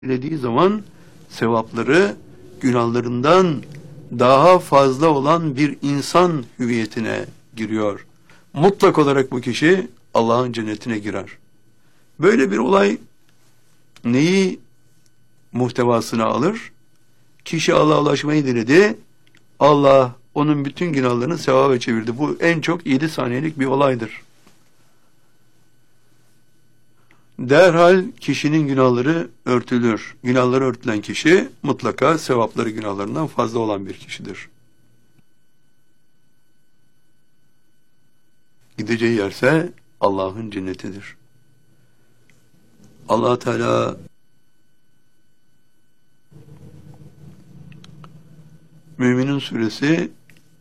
dilediği zaman sevapları günahlarından daha fazla olan bir insan hüviyetine giriyor. Mutlak olarak bu kişi Allah'ın cennetine girer. Böyle bir olay neyi muhtevasına alır? Kişi Allah'a ulaşmayı diledi. Allah onun bütün günahlarını sevaba çevirdi. Bu en çok 7 saniyelik bir olaydır. Derhal kişinin günahları örtülür. Günahları örtülen kişi mutlaka sevapları günahlarından fazla olan bir kişidir. Gideceği yerse Allah'ın cennetidir. Allah Teala Müminun suresi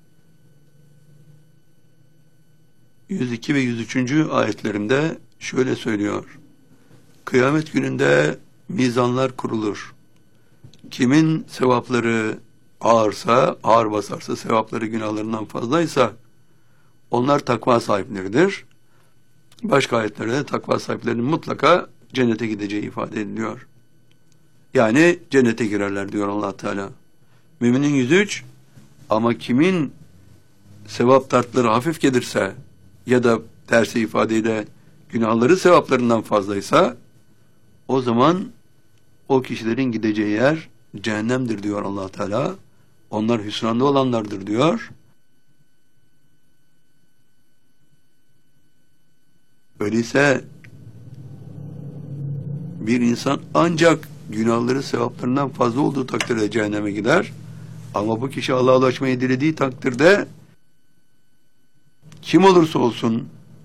102 ve 103. ayetlerinde şöyle söylüyor. Kıyamet gününde mizanlar kurulur. Kimin sevapları ağırsa, ağır basarsa, sevapları günahlarından fazlaysa onlar takva sahipleridir. Başka ayetlerde de takva sahiplerinin mutlaka cennete gideceği ifade ediliyor. Yani cennete girerler diyor Allah Teala. Müminin 103, ama kimin sevap tartları hafif gelirse ya da tersi ifadeyle günahları sevaplarından fazlaysa o zaman o kişilerin gideceği yer cehennemdir diyor Allah Teala. Onlar hüsranda olanlardır diyor. Öyleyse bir insan ancak günahları sevaplarından fazla olduğu takdirde cehenneme gider. Ama bu kişi Allah'a ulaşmayı dilediği takdirde kim olursa olsun,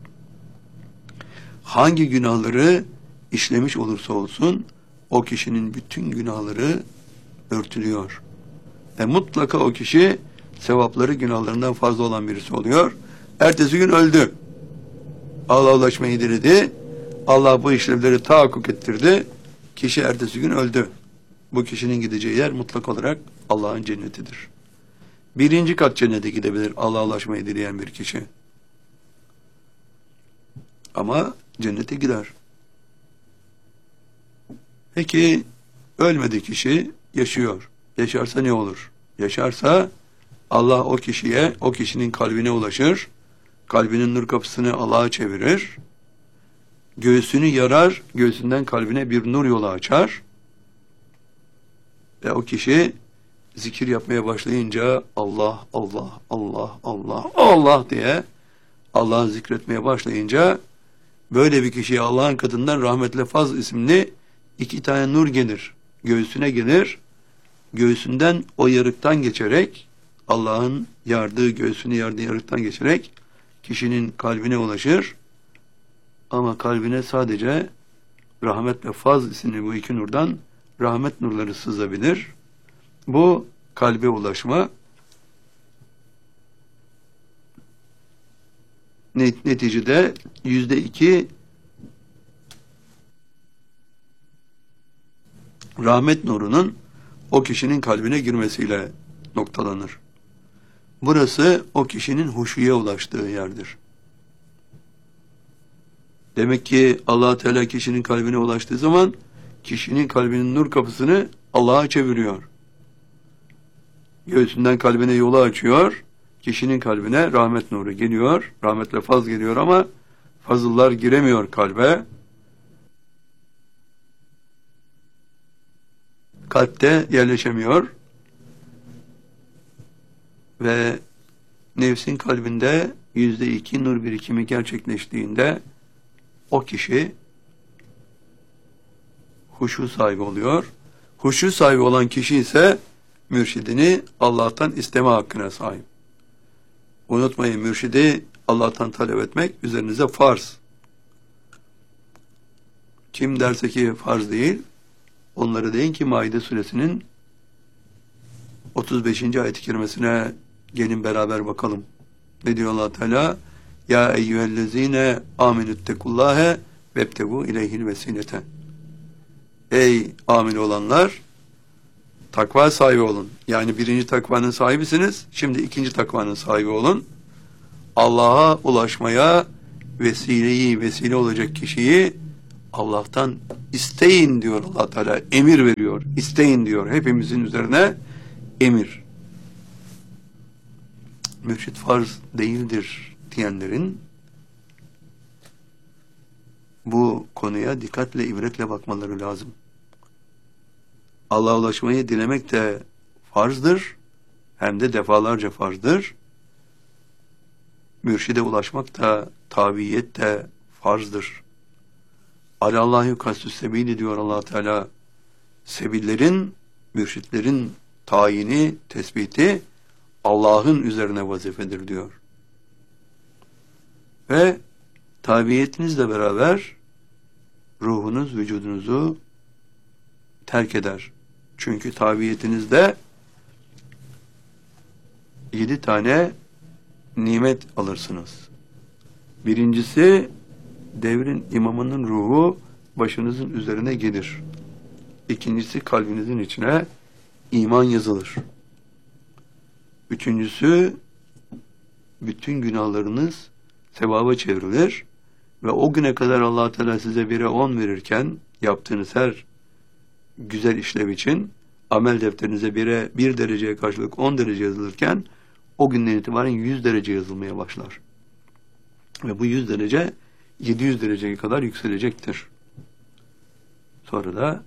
hangi günahları işlemiş olursa olsun, o kişinin bütün günahları örtülüyor. Mutlaka o kişi sevapları günahlarından fazla olan birisi oluyor. Ertesi gün öldü. Allah'a ulaşmayı diledi. Allah bu işlevleri tahakkuk ettirdi. Kişi ertesi gün öldü. Bu kişinin gideceği yer mutlak olarak Allah'ın cennetidir. 1. kat cennete gidebilir Allah'a ulaşmayı dileyen bir kişi. Ama cennete girer. Peki ölmedi kişi, yaşıyor. Yaşarsa ne olur? Yaşarsa Allah o kişiye, o kişinin kalbine ulaşır. Kalbinin nur kapısını Allah'a çevirir. Göğsünü yarar, göğsünden kalbine bir nur yolu açar. Ve o kişi zikir yapmaya başlayınca Allah, Allah, Allah, Allah, Allah diye Allah'ı zikretmeye başlayınca böyle bir kişiye Allah'ın katından rahmetle faz isimli 2 tane nur gelir. Göğsüne gelir. Göğsünden o yarıktan geçerek Allah'ın yardığı, göğsünü yardığı yarıktan geçerek kişinin kalbine ulaşır. Ama kalbine sadece rahmet ve faz isimli bu 2 nurdan rahmet nurları sızabilir. Bu kalbe ulaşma neticede %2 rahmet nurunun o kişinin kalbine girmesiyle noktalanır. Burası o kişinin huşuya ulaştığı yerdir. Demek ki Allah Teala kişinin kalbine ulaştığı zaman kişinin kalbinin nur kapısını Allah'a çeviriyor. Göğsünden kalbine yolu açıyor. Kişinin kalbine rahmet nuru geliyor. Rahmetle faz geliyor ama fazıllar giremiyor kalbe. Kalpte yerleşemiyor. Ve nefsin kalbinde %2 nur birikimi gerçekleştiğinde o kişi huşu sahibi oluyor. Huşu sahibi olan kişi ise mürşidini Allah'tan isteme hakkına sahip. Unutmayın, mürşidi Allah'tan talep etmek üzerinize farz. Kim derse ki farz değil, onları deyin ki Maide suresinin 35. ayet-i kerimesine gelin beraber bakalım. Ne diyor Allah Teala? Ya eyyühellezine aminüttekullâhe vebtegu ileyhil vesilete. Ey amin olanlar, takva sahibi olun. Yani 1. takvanın sahibisiniz. Şimdi 2. takvanın sahibi olun. Allah'a ulaşmaya vesile olacak kişiyi Allah'tan isteyin diyor Allah Teala. Emir veriyor. İsteyin diyor. Hepimizin üzerine emir. Mürşit farz değildir diyenlerin bu konuya dikkatle, ibretle bakmaları lazım. Allah'a ulaşmayı dilemek de farzdır. Hem de defalarca farzdır. Mürşide ulaşmak da, tabiyet de farzdır. Alallahu kastü sebili diyor Allah Teala. Sebillerin, mürşitlerin tayini, tespiti Allah'ın üzerine vazifedir diyor. Ve tabiyetinizle beraber ruhunuz, vücudunuzu terk eder. Çünkü tabiyetinizde 7 tane nimet alırsınız. Birincisi, devrin imamının ruhu başınızın üzerine gelir. İkincisi, kalbinizin içine iman yazılır. Üçüncüsü, bütün günahlarınız sevaba çevrilir ve o güne kadar Allah Teala size 1'e 10 verirken yaptığınız her güzel işlev için amel defterinize 1'e 1 dereceye karşılık 10 derece yazılırken o günden itibaren 100 derece yazılmaya başlar. Ve bu 100 derece 700 dereceye kadar yükselecektir. Sonra da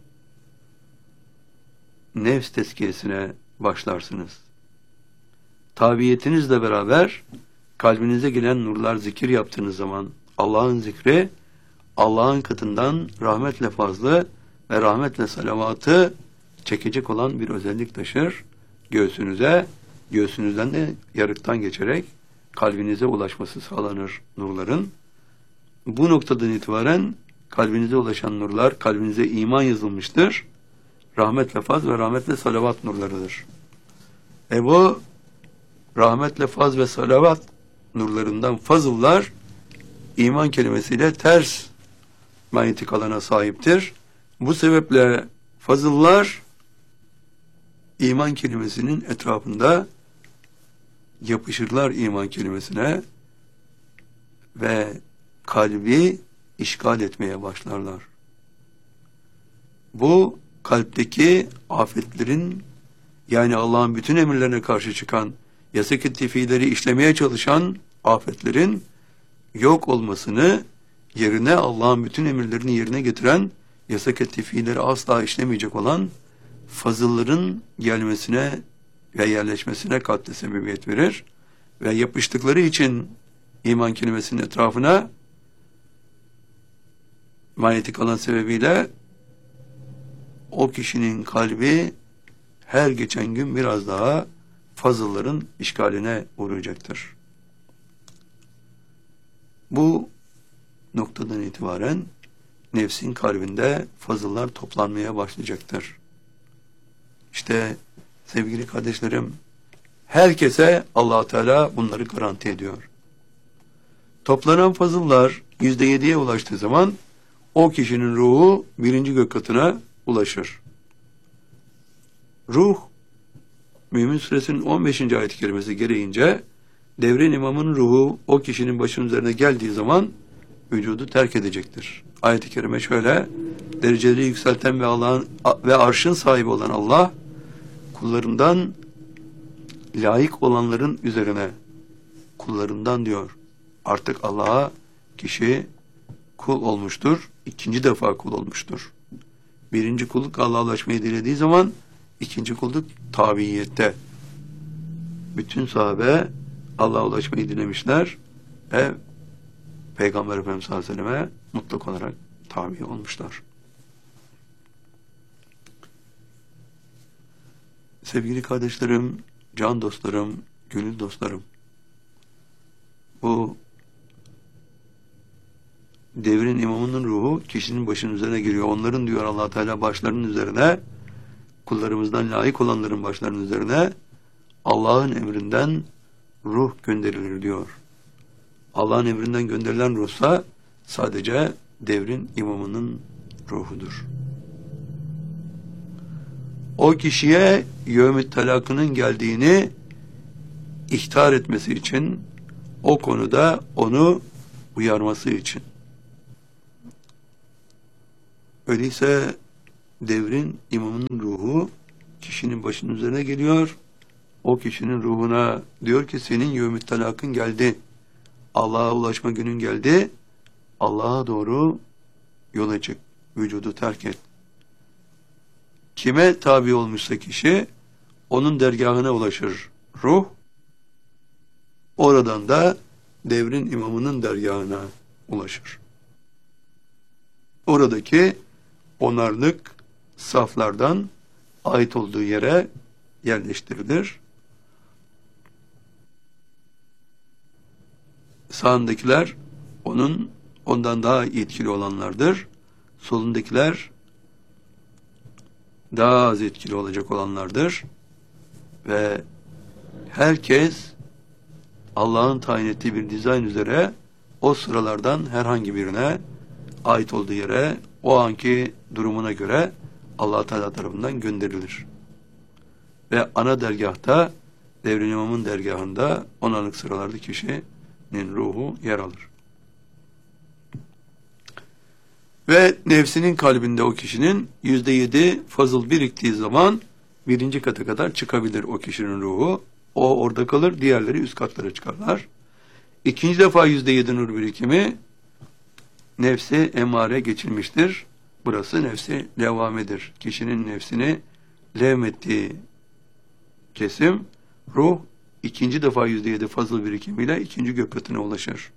nefs tezkiyesine başlarsınız. Tabiyetinizle beraber kalbinize gelen nurlar zikir yaptığınız zaman Allah'ın zikri Allah'ın katından rahmetle fazlı ve rahmetle salavatı çekecek olan bir özellik taşır. Göğsünüzden de yarıktan geçerek kalbinize ulaşması sağlanır nurların. Bu noktadan itibaren kalbinize ulaşan nurlar, kalbinize iman yazılmıştır. Rahmetle faz ve rahmetle salavat nurlarıdır. Bu rahmetle faz ve salavat nurlarından fazıllar iman kelimesiyle ters manyetik alana sahiptir. Bu sebeple fazıllar iman kelimesinin etrafında yapışırlar iman kelimesine ve kalbi işgal etmeye başlarlar. Bu kalpteki afetlerin, yani Allah'ın bütün emirlerine karşı çıkan, yasak-ı fiilleri işlemeye çalışan afetlerin yok olmasını, yerine Allah'ın bütün emirlerini yerine getiren, yasak-ı fiilleri asla işlemeyecek olan fazılların gelmesine ve yerleşmesine katli sebebiyet verir ve yapıştıkları için iman kelimesinin etrafına manyetik alan sebebiyle o kişinin kalbi her geçen gün biraz daha fazılların işgaline uğrayacaktır. Bu noktadan itibaren nefsin kalbinde fazıllar toplanmaya başlayacaktır. İşte sevgili kardeşlerim, herkese Allah Teala bunları garanti ediyor. Toplanan fazıllar %7'ye ulaştığı zaman o kişinin ruhu 1. gök katına ulaşır. Ruh, Mümin Suresinin 15. ayet-i kerimesi gereğince devrin imamının ruhu o kişinin başının üzerine geldiği zaman vücudu terk edecektir. Ayet-i kerime şöyle: dereceleri yükselten ve arşın sahibi olan Allah, kullarından layık olanların üzerine, kullarından diyor, artık Allah'a kişi kul olmuştur, 2. defa kul olmuştur. 1. kulluk Allah'a ulaşmayı dilediği zaman, 2. kulluk tabiyette. Bütün sahabe Allah'a ulaşmayı dilemişler ve Peygamber Efendimiz sallallahu aleyhi ve selleme mutlak olarak tabi olmuşlar. Sevgili kardeşlerim, can dostlarım, gönül dostlarım, bu devrin imamının ruhu kişinin başının üzerine giriyor. Onların diyor Allah Teala başlarının üzerine, kullarımızdan layık olanların başlarının üzerine Allah'ın emrinden ruh gönderilir diyor. Allah'ın emrinden gönderilen ruhsa sadece devrin imamının ruhudur. O kişiye yevm-i talakının geldiğini ihtar etmesi için, o konuda onu uyarması için. Öyleyse devrin imamının ruhu kişinin başının üzerine geliyor. O kişinin ruhuna diyor ki senin yevmü talakın geldi. Allah'a ulaşma günün geldi. Allah'a doğru yola çık. Vücudu terk et. Kime tabi olmuşsa kişi onun dergahına ulaşır ruh. Oradan da devrin imamının dergahına ulaşır. Oradaki onarlık saflardan ait olduğu yere yerleştirilir. Sağındakiler ondan daha etkili olanlardır. Solundakiler daha az etkili olacak olanlardır. Ve herkes Allah'ın tayin ettiği bir dizayn üzere o sıralardan herhangi birine ait olduğu yere o anki durumuna göre Allah Teala tarafından gönderilir. Ve ana dergahta, devrin imamın dergahında onarlık sıralarda kişinin ruhu yer alır. Ve nefsinin kalbinde o kişinin %7 fazıl biriktiği zaman birinci kata kadar çıkabilir o kişinin ruhu. O orada kalır, diğerleri üst katlara çıkarlar. İkinci defa %7 nur birikimi nefsi emare geçilmiştir. Burası nefsi levamedir. Kişinin nefsini levmettiği kesim, ruh ikinci defa %7 fazıl birikimiyle ikinci gök katına ulaşır.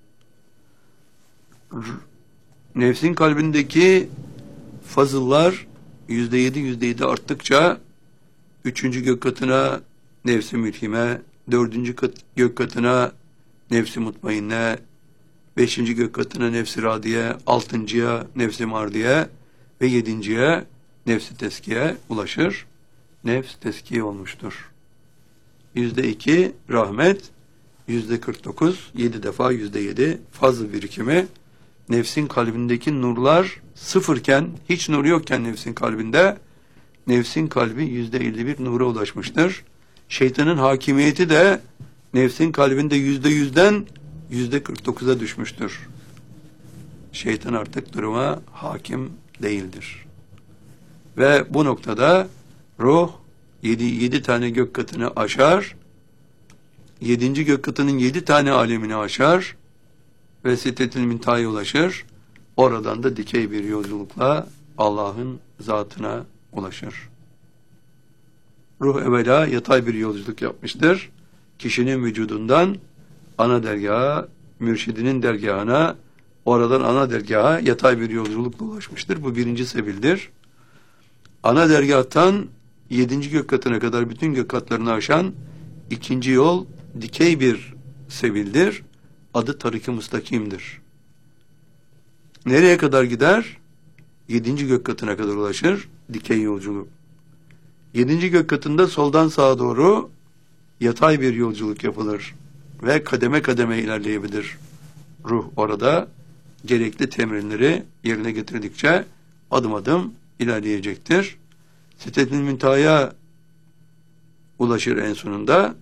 Nefsin kalbindeki fazıllar %7 arttıkça üçüncü gök katına nefsi mülhime, dördüncü gök katına nefsi mutmainne, beşinci gök katına nefsi radiye, altıncıya nefsi mardiye ve yedinciye nefsi teskiye ulaşır. Nefs teskiye olmuştur. %2 rahmet, %49, 7 defa %7 fazıl birikimi. Nefsin kalbindeki nurlar sıfırken, hiç nur yokken nefsin kalbinde, nefsin kalbi %51 nura ulaşmıştır. Şeytanın hakimiyeti de nefsin kalbinde %100'den %49'a düşmüştür. Şeytan artık duruma hakim değildir. Ve bu noktada ruh 7 tane gök katını aşar, 7. gök katının 7 tane alemini aşar ve Sidretil Münteha'ya ulaşır. Oradan da dikey bir yolculukla Allah'ın zatına ulaşır. Ruh evvela yatay bir yolculuk yapmıştır. Kişinin vücudundan ana dergaha, mürşidinin dergahına, oradan ana dergaha yatay bir yolculukla ulaşmıştır. Bu birinci sebildir. Ana dergahtan 7. gök katına kadar bütün gök katlarını aşan ikinci yol dikey bir sebildir. Adı Tarik-i Müstakim'dir. Nereye kadar gider? 7. gök katına kadar ulaşır. Dikey yolculuk. 7. gök katında soldan sağa doğru yatay bir yolculuk yapılır. Ve kademe kademe ilerleyebilir. Ruh orada gerekli temrinleri yerine getirdikçe adım adım ilerleyecektir. Sidretil Münteha'ya ulaşır en sonunda.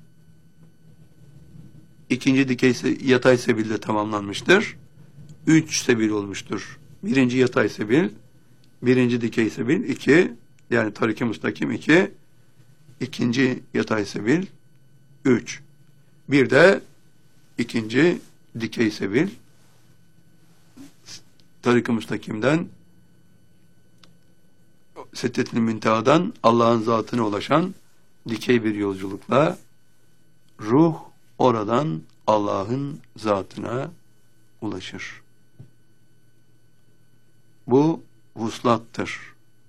İkinci dikey yatay sebilde tamamlanmıştır. 3 sebil olmuştur. Birinci yatay sebil, birinci dikey sebil 2, yani Tarik-i Müstakim 2, ikinci yatay sebil 3. Bir de ikinci dikey sebil Tarik-i Müstakim'den Sidretil Münteha'dan Allah'ın zatına ulaşan dikey bir yolculukla ruh oradan Allah'ın zatına ulaşır. Bu vuslattır.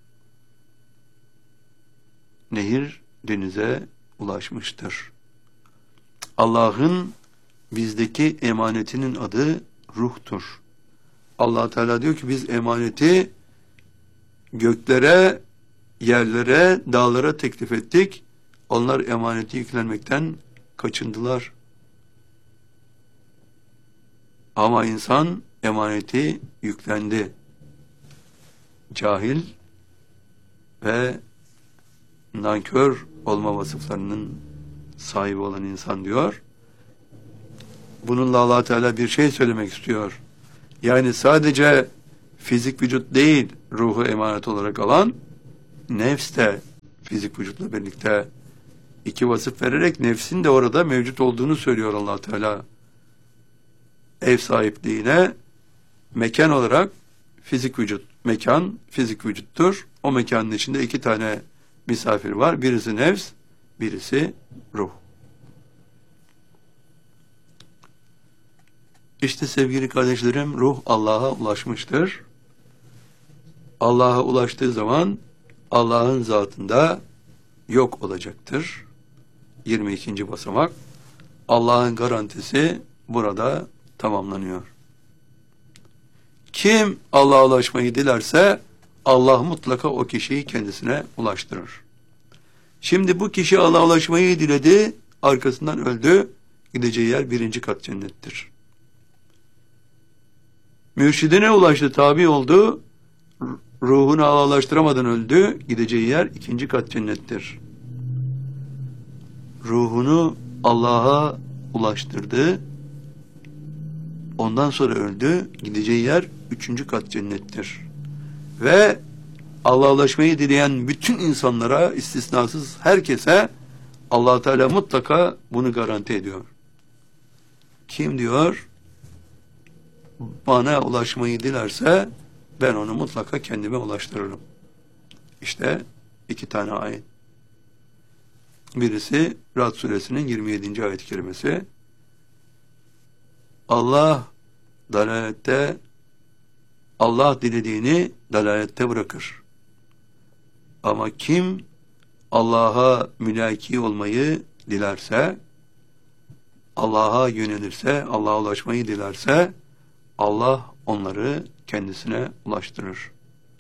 Nehir denize ulaşmıştır. Allah'ın bizdeki emanetinin adı ruhtur. Allah Teala diyor ki biz emaneti göklere, yerlere, dağlara teklif ettik. Onlar emaneti yüklenmekten kaçındılar. Ama insan emaneti yüklendi. Cahil ve nankör olma vasıflarının sahibi olan insan diyor. Bununla Allah Teala bir şey söylemek istiyor. Yani sadece fizik vücut değil ruhu emanet olarak alan, nefs de fizik vücutla birlikte iki vasıf vererek nefsin de orada mevcut olduğunu söylüyor Allah Teala. Ev sahipliğine mekan olarak fizik vücut, mekan fizik vücuttur. O mekanın içinde iki tane misafir var. Birisi nefs, birisi ruh. İşte sevgili kardeşlerim, ruh Allah'a ulaşmıştır. Allah'a ulaştığı zaman Allah'ın zatında yok olacaktır. 22. basamak. Allah'ın garantisi burada tamamlanıyor. Kim Allah'a ulaşmayı dilerse Allah mutlaka o kişiyi kendisine ulaştırır. Şimdi bu kişi Allah'a ulaşmayı diledi, arkasından öldü. Gideceği yer 1. kat cennettir. Mürşidine ulaştı, tabi oldu. Ruhunu Allah'a ulaştıramadan öldü. Gideceği yer 2. kat cennettir. Ruhunu Allah'a ulaştırdı. Ondan sonra öldü. Gideceği yer 3. kat cennettir. Ve Allah'a ulaşmayı dileyen bütün insanlara, istisnasız herkese Allah Teala mutlaka bunu garanti ediyor. Kim diyor? Bana ulaşmayı dilerse ben onu mutlaka kendime ulaştırırım. İşte 2 tane ayet. Birisi Ra'd suresinin 27. ayet-i kerimesi. Allah dilediğini dalalette bırakır. Ama kim Allah'a mülaki olmayı dilerse, Allah'a yönelirse, Allah'a ulaşmayı dilerse, Allah onları kendisine ulaştırır.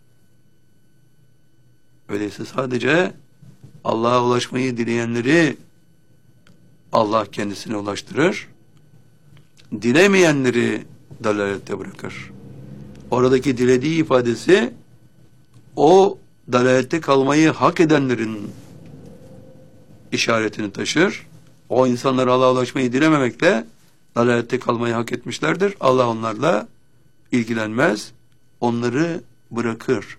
Öyleyse sadece Allah'a ulaşmayı dileyenleri Allah kendisine ulaştırır. Dilemeyenleri dalalette bırakır. Oradaki dilediği ifadesi o dalalette kalmayı hak edenlerin işaretini taşır. O insanlar Allah'a ulaşmayı dilememekle dalalette kalmayı hak etmişlerdir. Allah onlarla ilgilenmez. Onları bırakır.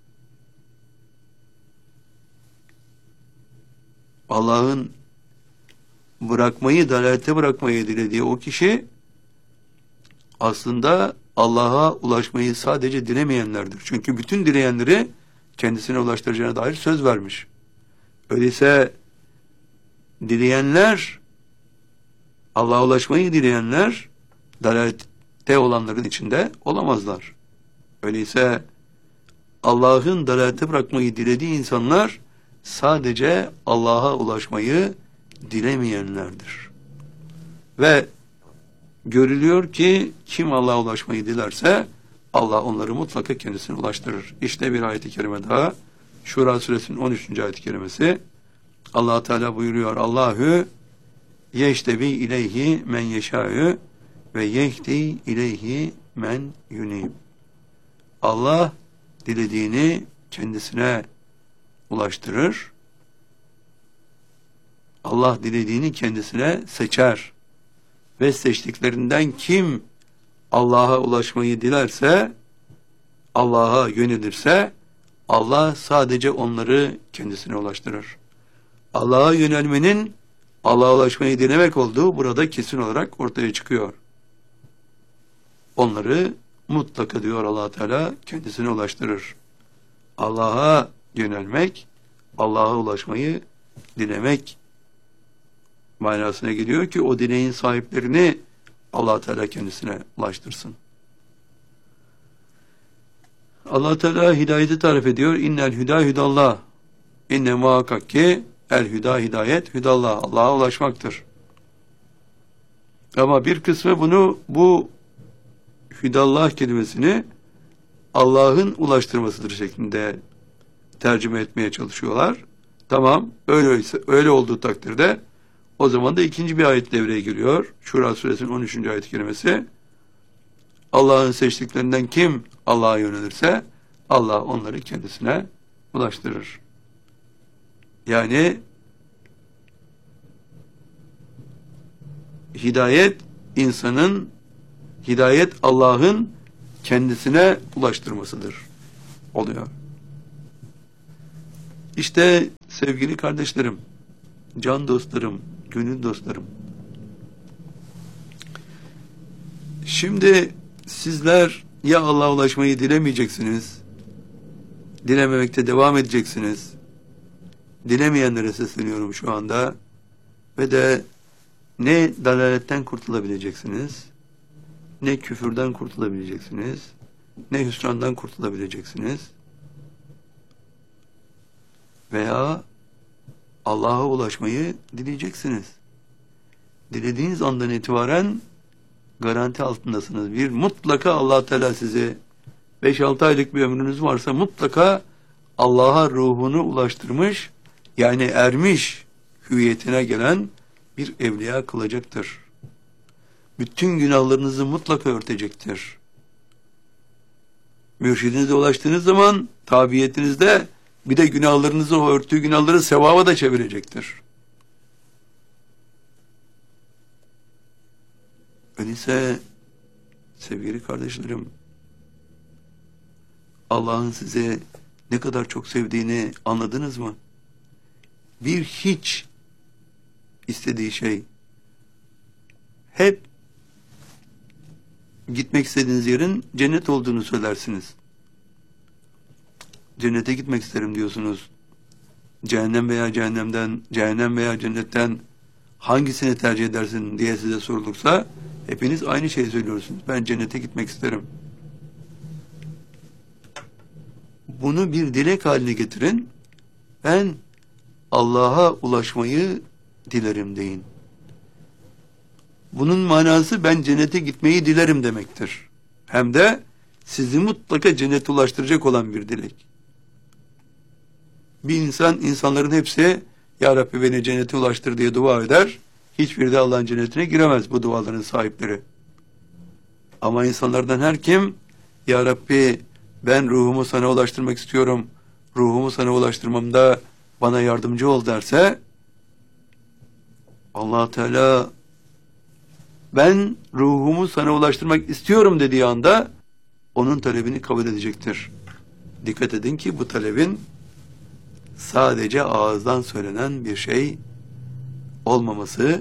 Allah'ın dalalette bırakmayı dilediği o kişi aslında Allah'a ulaşmayı sadece dilemeyenlerdir. Çünkü bütün dileyenleri kendisine ulaştıracağına dair söz vermiş. Öyleyse dileyenler, Allah'a ulaşmayı dileyenler dalalette olanların içinde olamazlar. Öyleyse Allah'ın dalalette bırakmayı dilediği insanlar sadece Allah'a ulaşmayı dilemeyenlerdir. Ve görülüyor ki kim Allah'a ulaşmayı dilerse Allah onları mutlaka kendisine ulaştırır. İşte bir ayet-i kerime daha. Şura suresinin 13. ayet-i kerimesi. Allah Teala buyuruyor. Allahu yeştebi ileyhi men yeşâ'ü ve yehdi ileyhi men yunib. Allah dilediğini kendisine ulaştırır. Allah dilediğini kendisine seçer. Ve seçtiklerinden kim Allah'a ulaşmayı dilerse, Allah'a yönelirse, Allah sadece onları kendisine ulaştırır. Allah'a yönelmenin Allah'a ulaşmayı dilemek olduğu burada kesin olarak ortaya çıkıyor. Onları mutlaka diyor Allah Teala kendisine ulaştırır. Allah'a yönelmek, Allah'a ulaşmayı dilemek manasına geliyor ki o dileğin sahiplerini Allah Teala kendisine ulaştırsın. Allah Teala hidayeti tarif ediyor. İnnel hüda hüdallah. İnne muhakkak ki el hüda hidayet hüdallah. Allah'a ulaşmaktır. Ama bir kısmı bu hüdallah kelimesini Allah'ın ulaştırmasıdır şeklinde tercüme etmeye çalışıyorlar. Tamam, öyle olduğu takdirde o zaman da ikinci bir ayet devreye giriyor. Şura suresinin 13. ayet-i kerimesi. Allah'ın seçtiklerinden kim Allah'a yönelirse Allah onları kendisine ulaştırır. Yani hidayet Allah'ın kendisine ulaştırmasıdır oluyor. İşte sevgili kardeşlerim, can dostlarım, gönül dostlarım. Şimdi sizler ya Allah'a ulaşmayı dilemeyeceksiniz, dilememekte devam edeceksiniz. Dilemeyenlere sesleniyorum şu anda. Ve de ne dalaletten kurtulabileceksiniz, ne küfürden kurtulabileceksiniz, ne hüsrandan kurtulabileceksiniz. Veya Allah'a ulaşmayı dileyeceksiniz. Dilediğiniz andan itibaren garanti altındasınız. Bir mutlaka Allah Teala size 5-6 aylık bir ömrünüz varsa mutlaka Allah'a ruhunu ulaştırmış, yani ermiş hüviyetine gelen bir evliya kılacaktır. Bütün günahlarınızı mutlaka örtecektir. Mürşidinize ulaştığınız zaman tabiyetinizde bir de günahlarınızı, o örttüğü günahları sevaba da çevirecektir. Öyleyse sevgili kardeşlerim, Allah'ın size ne kadar çok sevdiğini anladınız mı? Bir hiç istediği şey, hep gitmek istediğiniz yerin cennet olduğunu söylersiniz. Cennete gitmek isterim diyorsunuz. Cehennem veya cehennemden, cehennem veya cennetten hangisini tercih edersin diye size sorulursa hepiniz aynı şeyi söylüyorsunuz. Ben cennete gitmek isterim. Bunu bir dilek haline getirin. Ben Allah'a ulaşmayı dilerim deyin. Bunun manası ben cennete gitmeyi dilerim demektir. Hem de sizi mutlaka cennete ulaştıracak olan bir dilek. Bir insan, insanların hepsi Ya Rabbi beni cennete ulaştır diye dua eder. Hiçbiri de Allah'ın cennetine giremez bu duaların sahipleri. Ama insanlardan her kim Ya Rabbi ben ruhumu sana ulaştırmak istiyorum, ruhumu sana ulaştırmamda bana yardımcı ol derse Allah Teala ben ruhumu sana ulaştırmak istiyorum dediği anda onun talebini kabul edecektir. Dikkat edin ki bu talebin sadece ağızdan söylenen bir şey olmaması,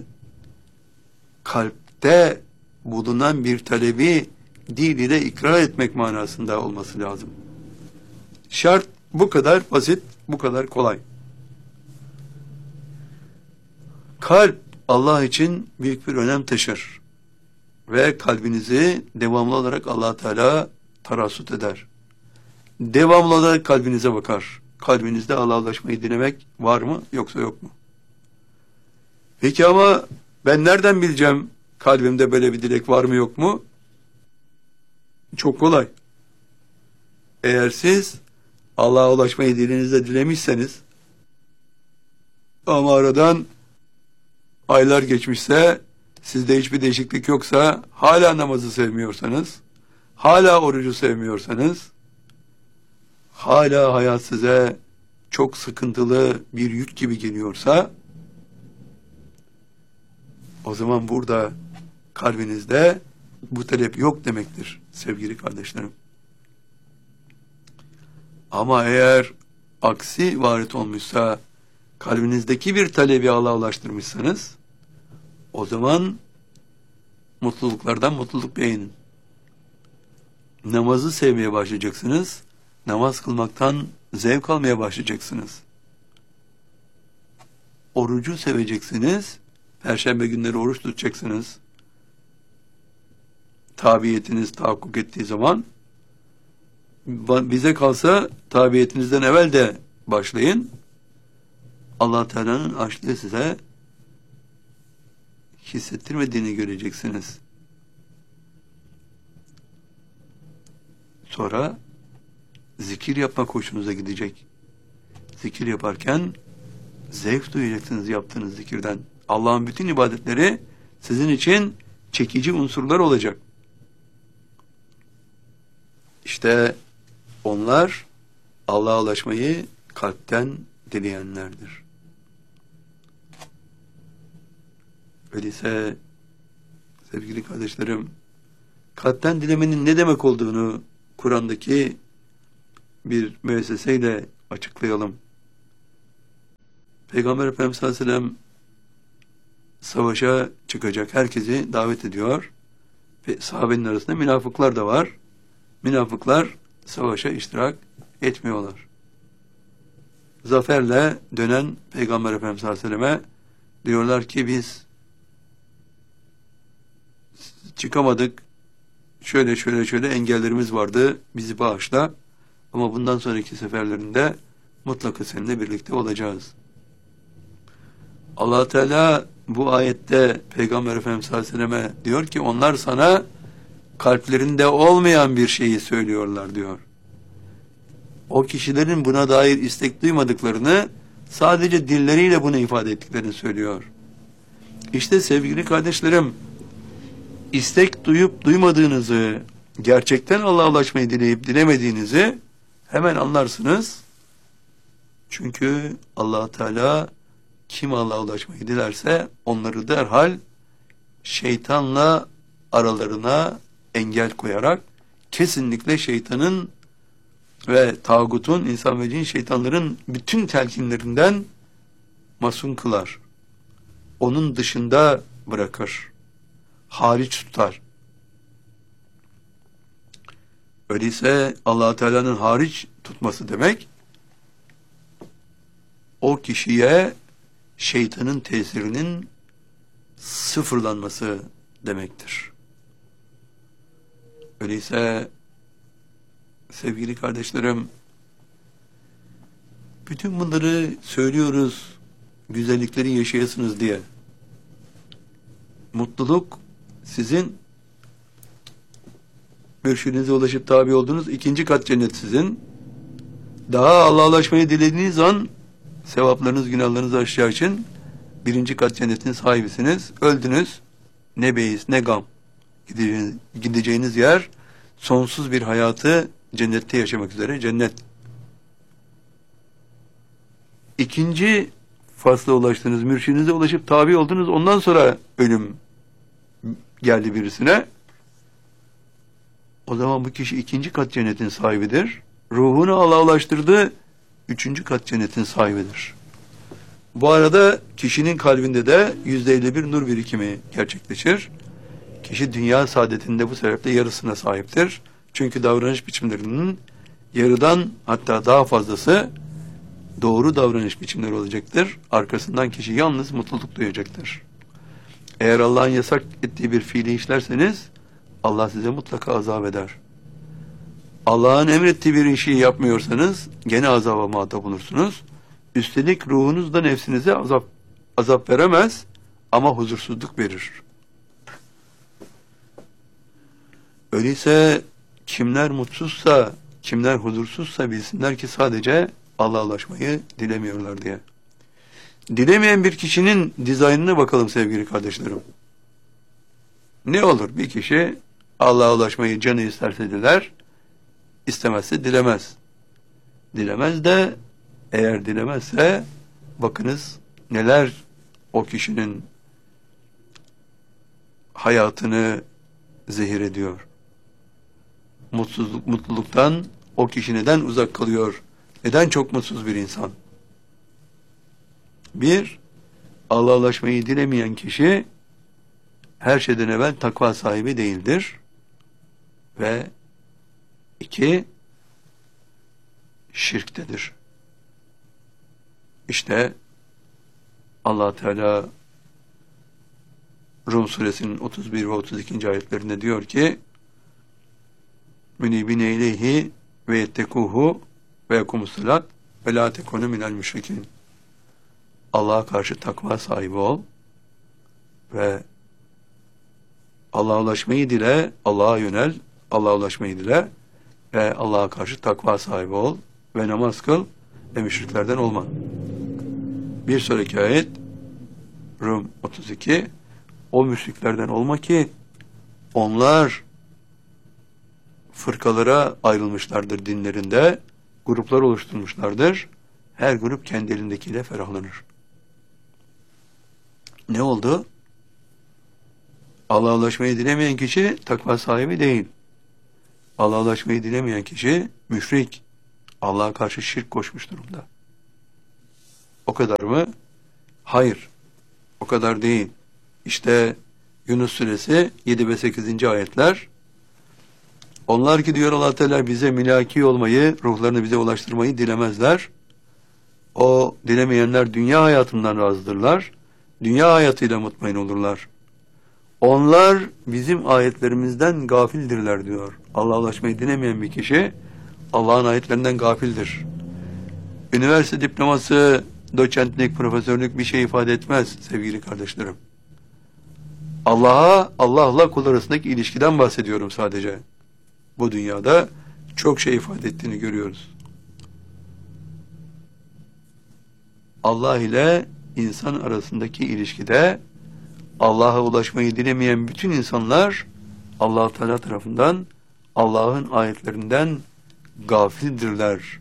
kalpte bulunan bir talebi dil ile ikrar etmek manasında olması lazım. Şart bu kadar basit, bu kadar kolay. Kalp Allah için büyük bir önem taşır ve kalbinizi devamlı olarak Allah Teala tarassut eder. Devamlı olarak kalbinize bakar. Kalbinizde Allah'a ulaşmayı dilemek var mı yoksa yok mu? Peki ama ben nereden bileceğim kalbimde böyle bir dilek var mı yok mu? Çok kolay. Eğer siz Allah'a ulaşmayı dilinizde dilemişseniz ama aradan aylar geçmişse, sizde hiçbir değişiklik yoksa, hala namazı sevmiyorsanız, hala orucu sevmiyorsanız, hala hayat size çok sıkıntılı bir yük gibi geliyorsa, o zaman burada kalbinizde bu talep yok demektir sevgili kardeşlerim. Ama eğer aksi varit olmuşsa, kalbinizdeki bir talebi Allah'a ulaştırmışsanız, o zaman mutluluklardan mutluluk beğenin. Namazı sevmeye başlayacaksınız. Namaz kılmaktan zevk almaya başlayacaksınız. Orucu seveceksiniz. Perşembe günleri oruç tutacaksınız. Tabiyetiniz tahakkuk ettiği zaman, bize kalsa tabiyetinizden evvel de başlayın. Allah Teala'nın açlığı size hissettirmediğini göreceksiniz. Sonra zikir yapmak hoşunuza gidecek. Zikir yaparken zevk duyacaksınız yaptığınız zikirden. Allah'ın bütün ibadetleri sizin için çekici unsurlar olacak. İşte onlar Allah'a ulaşmayı kalpten dileyenlerdir. Öyleyse sevgili kardeşlerim, Kalpten dilemenin ne demek olduğunu Kur'an'daki bir müesseseyle açıklayalım. Peygamber Efendimiz sallallahu aleyhi ve sellem savaşa çıkacak herkesi davet ediyor. Ve sahabenin arasında münafıklar da var. Münafıklar savaşa iştirak etmiyorlar. Zaferle dönen Peygamber Efendimiz sallallahu aleyhi ve selleme diyorlar ki biz çıkamadık. Şöyle engellerimiz vardı. Bizi bağışla. Ama bundan sonraki seferlerinde mutlaka seninle birlikte olacağız. Allah Teala bu ayette Peygamber Efendimiz sallallahu aleyhi ve selleme diyor ki onlar sana kalplerinde olmayan bir şeyi söylüyorlar diyor. O kişilerin buna dair istek duymadıklarını, sadece dilleriyle bunu ifade ettiklerini söylüyor. İşte sevgili kardeşlerim, istek duyup duymadığınızı, gerçekten Allah'a ulaşmayı dileyip dilemediğinizi hemen anlarsınız. Çünkü Allah Teala kim Allah'a ulaşmayı dilerse onları derhal şeytanla aralarına engel koyarak kesinlikle şeytanın ve tağutun, insan ve cin şeytanların bütün telkinlerinden masum kılar. Onun dışında bırakır. Hariç tutar. Öyleyse Allah Teala'nın hariç tutması demek o kişiye şeytanın tesirinin sıfırlanması demektir. Öyleyse sevgili kardeşlerim, bütün bunları söylüyoruz güzellikleri yaşayasınız diye. Mutluluk sizin mürşidinize ulaşıp tabi olduğunuz ikinci kat cennet sizin. Daha Allah'a ulaşmayı dilediğiniz an sevaplarınız, günahlarınız aşacağı için birinci kat cennetin sahibisiniz. Öldünüz. Ne beis, ne gam. Gideceğiniz yer sonsuz bir hayatı cennette yaşamak üzere cennet. İkinci fasla ulaştınız, mürşidinize ulaşıp tabi oldunuz. Ondan sonra ölüm geldi birisine. O zaman bu kişi ikinci kat cennetin sahibidir. Ruhunu Allah'a ulaştırdı. Üçüncü kat cennetin sahibidir. Bu arada kişinin kalbinde de %51 nur birikimi gerçekleşir. Kişi dünya saadetinde bu sebeple yarısına sahiptir. Çünkü davranış biçimlerinin yarıdan hatta daha fazlası doğru davranış biçimleri olacaktır. Arkasından kişi yalnız mutluluk duyacaktır. Eğer Allah'ın yasak ettiği bir fiili işlerseniz Allah size mutlaka azap eder. Allah'ın emrettiği bir işi yapmıyorsanız gene azaba muhatap olursunuz. Üstelik ruhunuz da nefsinize azap veremez ama huzursuzluk verir. Öyleyse kimler mutsuzsa, kimler huzursuzsa bilsinler ki sadece Allah'a ulaşmayı dilemiyorlar diye. Dilemeyen bir kişinin dizaynına bakalım sevgili kardeşlerim. Ne olur bir kişi Allah'a ulaşmayı canı isterse diler, istemezse dilemez. Dilemez de eğer dilemezse bakınız neler o kişinin hayatını zehir ediyor. Mutluluktan o kişi neden uzak kalıyor? Neden çok mutsuz bir insan? Bir, Allah'a ulaşmayı dilemeyen kişi her şeyden evvel takva sahibi değildir. Ve iki, şirktedir. İşte Allah Teala Rum suresinin 31 ve 32. ayetlerinde diyor ki münibine ileyhi ve yettekuhu ve yekumussalat ve la tekunu minel müşrikin. Allah'a karşı takva sahibi ol ve Allah'a ulaşmayı dile, Allah'a yönel, Allah'a ulaşmayı dile ve Allah'a karşı takva sahibi ol ve namaz kıl ve müşriklerden olma. Bir sonraki ayet Rum 32, o müşriklerden olma ki onlar fırkalara ayrılmışlardır dinlerinde, gruplar oluşturmuşlardır. Her grup kendi elindekiyle ferahlanır. Ne oldu? Allah'a ulaşmayı dilemeyen kişi takva sahibi değil. Allah'a ulaşmayı dilemeyen kişi müşrik. Allah'a karşı şirk koşmuş durumda. O kadar mı? Hayır. O kadar değil. İşte Yunus suresi 7 ve 8. ayetler. Onlar ki diyor Allah Teala bize mülaki olmayı, ruhlarını bize ulaştırmayı dilemezler. O dilemeyenler dünya hayatından razıdırlar. Dünya hayatıyla mutmain olurlar. Onlar bizim ayetlerimizden gafildirler diyor. Allah'a ulaşmayı dilemeyen bir kişi Allah'ın ayetlerinden gafildir. Üniversite diploması, doçentlik, profesörlük bir şey ifade etmez sevgili kardeşlerim. Allah'la kul arasındaki ilişkiden bahsediyorum sadece. Bu dünyada çok şey ifade ettiğini görüyoruz. Allah ile insan arasındaki ilişkide Allah'a ulaşmayı dilemeyen bütün insanlar Allah Teala tarafından Allah'ın ayetlerinden gafildirler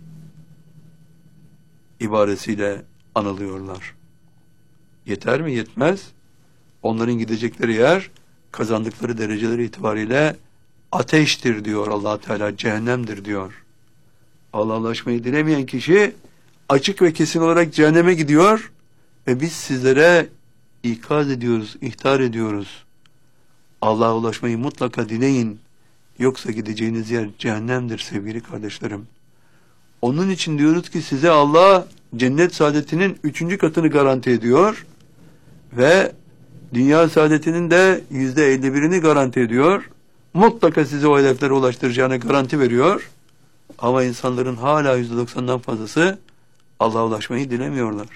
ibaresiyle anılıyorlar. Yeter mi? Yetmez. Onların gidecekleri yer kazandıkları dereceleri itibariyle ateştir diyor Allah Teala, cehennemdir diyor. Allah'a ulaşmayı dilemeyen kişi açık ve kesin olarak cehenneme gidiyor ve biz sizlere ikaz ediyoruz, ihtar ediyoruz. Allah'a ulaşmayı mutlaka dileyin. Yoksa gideceğiniz yer cehennemdir sevgili kardeşlerim. Onun için diyoruz ki size Allah cennet saadetinin 3. katını garanti ediyor ve dünya saadetinin de %51'ini garanti ediyor. Mutlaka sizi o hedeflere ulaştıracağına garanti veriyor. Ama insanların hala %90'dan fazlası Allah'a ulaşmayı dilemiyorlar.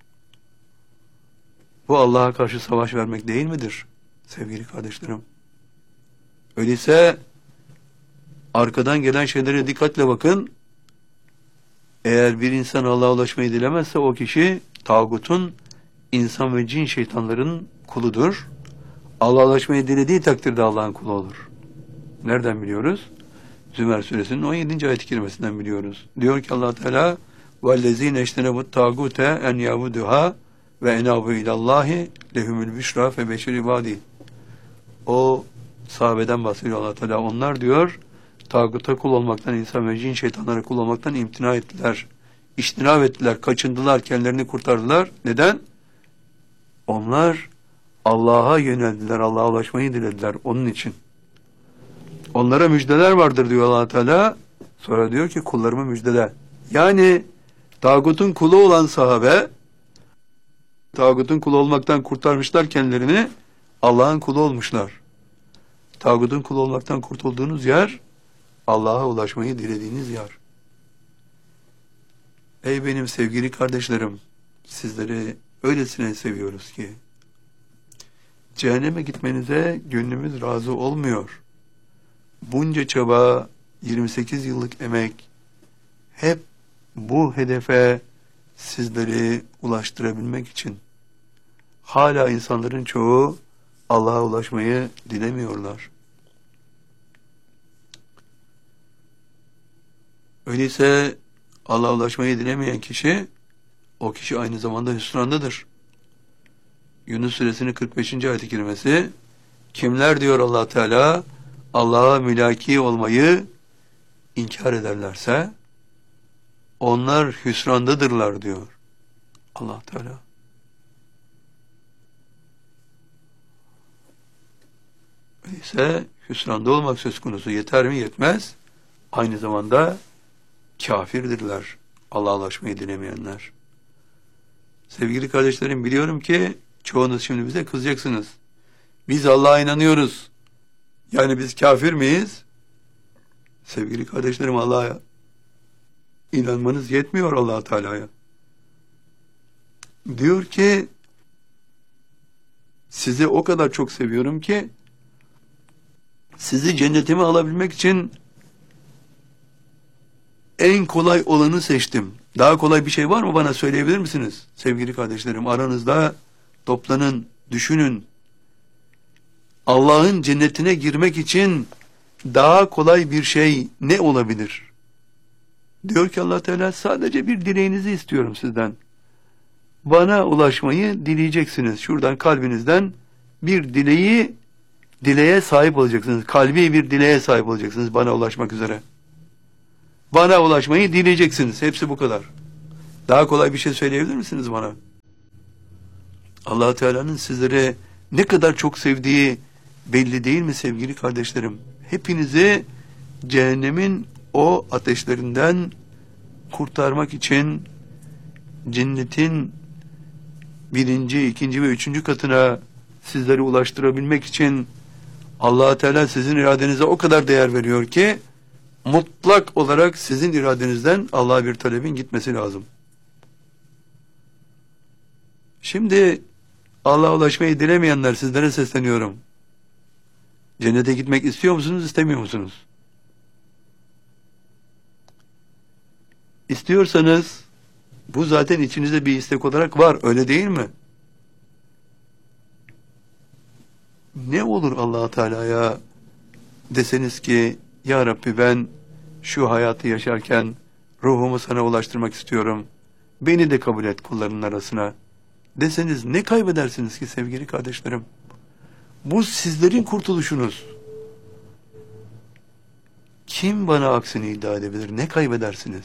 Bu Allah'a karşı savaş vermek değil midir sevgili kardeşlerim? Öyleyse arkadan gelen şeylere dikkatle bakın. Eğer bir insan Allah'a ulaşmayı dilemezse o kişi tağutun, insan ve cin şeytanların kuludur. Allah'a ulaşmayı dilediği takdirde Allah'ın kulu olur. Nereden biliyoruz? Zümer suresinin 17. ayet-i kerimesinden biliyoruz. Diyor ki Allah Teala وَالَّذ۪ينَ اَجْتَنَبُوا التَّاغُوتَ اَنْ يَعْبُدُهَا وَاَنَابُوا اِلَى اللّٰهِ لَهُمُ الْبِشْرَى فَبَشِرِ عِبَادِهِ. O sahabeden bahsediyor Allah Teala. Onlar diyor tağuta kul olmaktan, insan ve cin şeytanlara kul olmaktan imtina ettiler. İçtinab ettiler, kaçındılar, kendilerini kurtardılar. Neden? Onlar Allah'a yöneldiler, Allah'a ulaşmayı dilediler. Onun için. Onlara müjdeler vardır diyor Allah Teala. Sonra diyor ki kullarıma müjdele. Yani tağutun kulu olan sahabe tağutun kulu olmaktan kurtarmışlar kendilerini. Allah'ın kulu olmuşlar. Tağutun kulu olmaktan kurtulduğunuz yer Allah'a ulaşmayı dilediğiniz yer. Ey benim sevgili kardeşlerim, sizleri öylesine seviyoruz ki cehenneme gitmenize gönlümüz razı olmuyor. Bunca çaba, 28 yıllık emek hep bu hedefe sizleri ulaştırabilmek için. Hala insanların çoğu Allah'a ulaşmayı dilemiyorlar. Öyleyse Allah'a ulaşmayı dilemeyen kişi, o kişi aynı zamanda hüsrandadır. Yunus suresinin 45. ayet-i kerimesi, kimler diyor Allah Teala, Allah'a mülaki olmayı inkar ederlerse, onlar hüsrandadırlar diyor Allah Teala. Öyleyse hüsranda olmak söz konusu, yeter mi? Yetmez. Aynı zamanda kafirdirler Allah'a ulaşmayı dilemeyenler. Sevgili kardeşlerim, biliyorum ki çoğunuz şimdi bize kızacaksınız. Biz Allah'a inanıyoruz. Yani biz kafir miyiz? Sevgili kardeşlerim, Allah'a inanmanız yetmiyor Allah Teala'ya. Diyor ki sizi o kadar çok seviyorum ki sizi cennetime alabilmek için en kolay olanı seçtim. Daha kolay bir şey var mı, bana söyleyebilir misiniz? Sevgili kardeşlerim, aranızda toplanın, düşünün. Allah'ın cennetine girmek için daha kolay bir şey ne olabilir? Diyor ki Allah Teala, sadece bir dileğinizi istiyorum sizden. Bana ulaşmayı dileyeceksiniz. Şuradan kalbinizden bir dileği dileğe sahip olacaksınız. Kalbi bir dileğe sahip olacaksınız bana ulaşmak üzere. Bana ulaşmayı dileyeceksiniz. Hepsi bu kadar. Daha kolay bir şey söyleyebilir misiniz bana? Allah Teala'nın sizlere ne kadar çok sevdiği belli değil mi sevgili kardeşlerim? Hepinizi cehennemin o ateşlerinden kurtarmak için cennetin birinci, ikinci ve üçüncü katına sizleri ulaştırabilmek için Allah Teala sizin iradenize o kadar değer veriyor ki mutlak olarak sizin iradenizden Allah'a bir talebin gitmesi lazım. Şimdi Allah'a ulaşmayı dilemeyenler, sizlere sesleniyorum. Cennete gitmek istiyor musunuz, istemiyor musunuz? İstiyorsanız bu zaten içinizde bir istek olarak var, öyle değil mi? Ne olur Allah Teala'ya deseniz ki ya Rabbi ben şu hayatı yaşarken ruhumu sana ulaştırmak istiyorum. Beni de kabul et kullarının arasına deseniz ne kaybedersiniz ki sevgili kardeşlerim? Bu sizlerin kurtuluşunuz. Kim bana aksini iddia edebilir? Ne kaybedersiniz?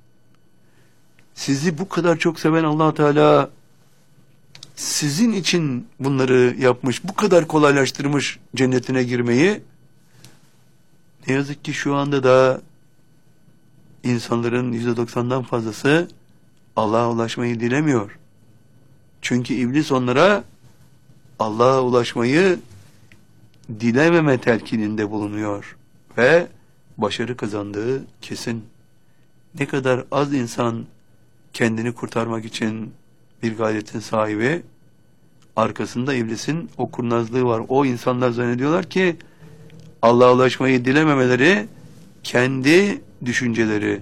Sizi bu kadar çok seven Allah Teala sizin için bunları yapmış, bu kadar kolaylaştırmış cennetine girmeyi. Ne yazık ki şu anda da insanların %90'dan fazlası Allah'a ulaşmayı dilemiyor. Çünkü iblis onlara Allah'a ulaşmayı dilememe telkininde bulunuyor ve başarı kazandığı kesin. Ne kadar az insan kendini kurtarmak için bir gayretin sahibi, arkasında iblisin o kurnazlığı var. O insanlar zannediyorlar ki Allah'a ulaşmayı dilememeleri kendi düşünceleri.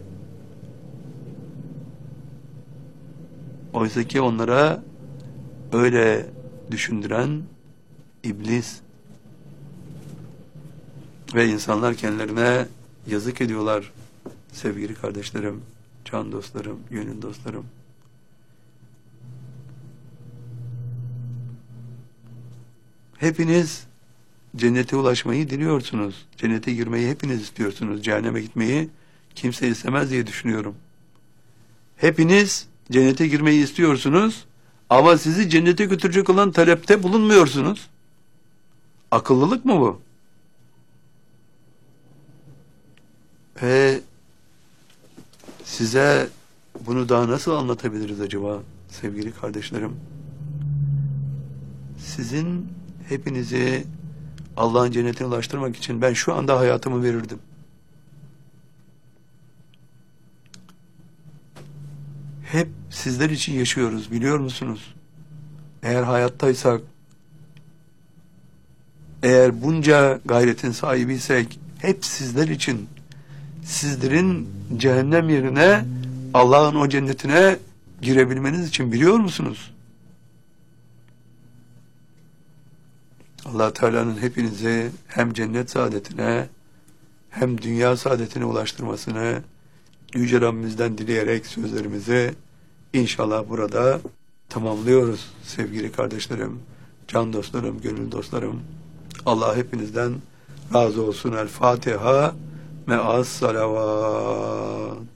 Oysa ki onlara öyle düşündüren iblis. Ve insanlar kendilerine yazık ediyorlar sevgili kardeşlerim, can dostlarım, gönül dostlarım. Hepiniz cennete ulaşmayı diliyorsunuz. Cennete girmeyi hepiniz istiyorsunuz. Cehenneme gitmeyi kimse istemez diye düşünüyorum. Hepiniz cennete girmeyi istiyorsunuz ama sizi cennete götürecek olan talepte bulunmuyorsunuz. Akıllılık mı bu? Size bunu daha nasıl anlatabiliriz acaba sevgili kardeşlerim? Sizin hepinizi Allah'ın cennetine ulaştırmak için ben şu anda hayatımı verirdim. Hep sizler için yaşıyoruz, biliyor musunuz? Eğer hayattaysak, eğer bunca gayretin sahibiysek, hep sizler için, sizlerin cehennem yerine Allah'ın o cennetine girebilmeniz için, biliyor musunuz? Allah Teala'nın hepinizi hem cennet saadetine hem dünya saadetine ulaştırmasını Yüce Rabbimizden dileyerek sözlerimizi inşallah burada tamamlıyoruz sevgili kardeşlerim, can dostlarım, gönül dostlarım. Allah hepinizden razı olsun. El Fatiha me'as salavat.